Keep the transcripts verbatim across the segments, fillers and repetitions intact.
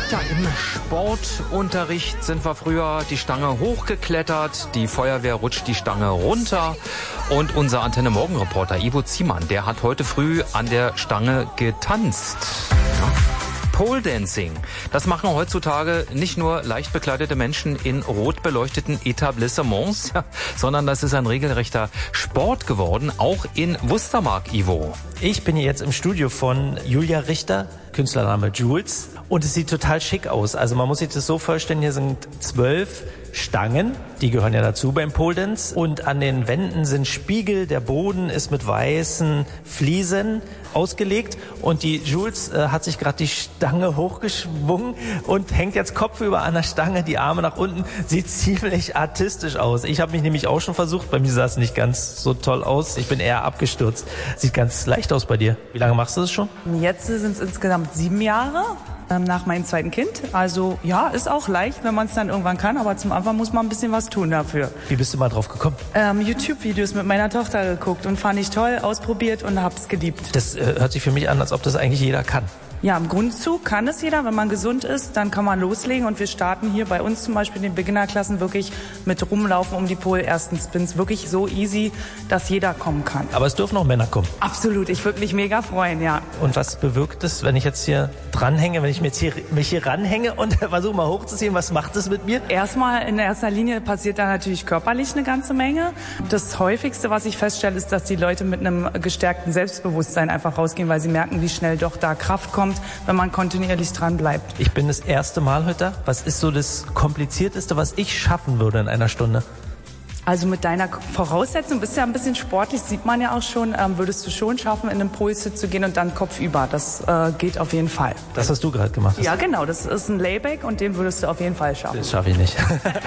Ja, im Sportunterricht sind wir früher die Stange hochgeklettert, die Feuerwehr rutscht die Stange runter und unser Antenne-Morgen-Reporter Ivo Ziemann, der hat heute früh an der Stange getanzt. Ja. Pole Dancing. Das machen heutzutage nicht nur leicht bekleidete Menschen in rot beleuchteten Etablissements, ja, sondern das ist ein regelrechter Sport geworden, auch in Wustermark, Ivo. Ich bin hier jetzt im Studio von Julia Richter, Künstlername Jules, und es sieht total schick aus. Also man muss sich das so vorstellen, hier sind zwölf Stangen, die gehören ja dazu beim Pole Dance, und an den Wänden sind Spiegel, der Boden ist mit weißen Fliesen ausgelegt und die Jules äh, hat sich gerade die Stange hochgeschwungen und hängt jetzt kopfüber an der Stange, die Arme nach unten, sieht ziemlich artistisch aus. Ich habe mich nämlich auch schon versucht, bei mir sah es nicht ganz so toll aus, ich bin eher abgestürzt. Sieht ganz leicht aus bei dir. Wie lange machst du das schon? Jetzt sind es insgesamt sieben Jahre. Nach meinem zweiten Kind. Also ja, ist auch leicht, wenn man es dann irgendwann kann, aber zum Anfang muss man ein bisschen was tun dafür. Wie bist du mal drauf gekommen? Ähm, YouTube-Videos mit meiner Tochter geguckt und fand ich toll, ausprobiert und hab's geliebt. Das äh, hört sich für mich an, als ob das eigentlich jeder kann. Ja, im Grundzug kann es jeder. Wenn man gesund ist, dann kann man loslegen. Und wir starten hier bei uns zum Beispiel in den Beginnerklassen wirklich mit Rumlaufen um die Pole, ersten Spins. Wirklich so easy, dass jeder kommen kann. Aber es dürfen auch Männer kommen. Absolut, ich würde mich mega freuen, ja. Und was bewirkt es, wenn ich jetzt hier dranhänge, wenn ich mich hier, mich hier ranhänge und versuche mal hochzuziehen, was macht es mit mir? Erstmal in erster Linie passiert da natürlich körperlich eine ganze Menge. Das häufigste, was ich feststelle, ist, dass die Leute mit einem gestärkten Selbstbewusstsein einfach rausgehen, weil sie merken, wie schnell doch da Kraft kommt, wenn man kontinuierlich dran bleibt. Ich bin das erste Mal heute da. Was ist so das Komplizierteste, was ich schaffen würde in einer Stunde? Also mit deiner Voraussetzung, bist ja ein bisschen sportlich, sieht man ja auch schon, ähm, würdest du schon schaffen, in einen Pole-Sit zu gehen und dann kopfüber. Das äh, geht auf jeden Fall. Das, was du gerade gemacht hast? Ja, genau. Das ist ein Layback und den würdest du auf jeden Fall schaffen. Das schaffe ich nicht.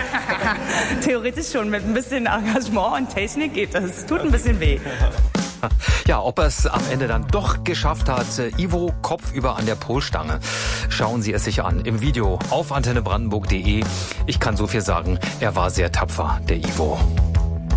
Theoretisch schon. Mit ein bisschen Engagement und Technik geht das. Tut ein bisschen weh. Ja, ob er es am Ende dann doch geschafft hat, Ivo kopfüber an der Polstange. Schauen Sie es sich an im Video auf antenne brandenburg punkt de. Ich kann so viel sagen, er war sehr tapfer, der Ivo.